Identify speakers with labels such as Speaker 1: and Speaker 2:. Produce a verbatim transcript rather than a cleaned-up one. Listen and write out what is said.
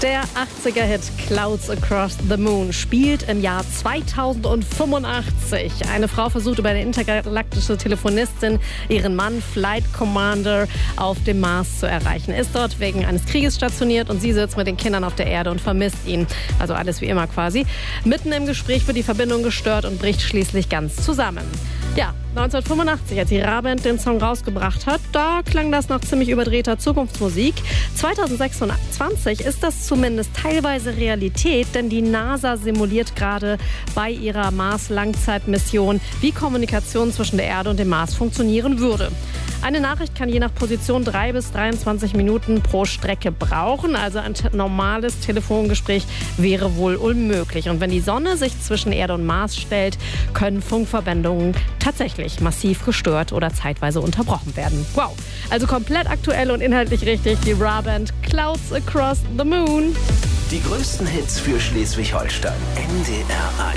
Speaker 1: Der achtziger-Hit Clouds Across the Moon spielt im Jahr zweitausendfünfundachtzig. Eine Frau versucht über eine intergalaktische Telefonistin ihren Mann Flight Commander auf dem Mars zu erreichen. Ist dort wegen eines Krieges stationiert und sie sitzt mit den Kindern auf der Erde und vermisst ihn. Also alles wie immer quasi. Mitten im Gespräch wird die Verbindung gestört und bricht schließlich ganz zusammen. Ja, neunzehnhundertfünfundachtzig, als die Ra-Band den Song rausgebracht hat, da klang das nach ziemlich überdrehter Zukunftsmusik. zweitausendsechsundzwanzig ist das zumindest teilweise Realität, denn die NASA simuliert gerade bei ihrer Mars-Langzeitmission, wie Kommunikation zwischen der Erde und dem Mars funktionieren würde. Eine Nachricht kann je nach Position drei bis dreiundzwanzig Minuten pro Strecke brauchen. Also ein te- normales Telefongespräch wäre wohl unmöglich. Und wenn die Sonne sich zwischen Erde und Mars stellt, können Funkverbindungen tatsächlich massiv gestört oder zeitweise unterbrochen werden. Wow, also komplett aktuell und inhaltlich richtig. Die Ra-Band Clouds Across the Moon.
Speaker 2: Die größten Hits für Schleswig-Holstein. N D R eins.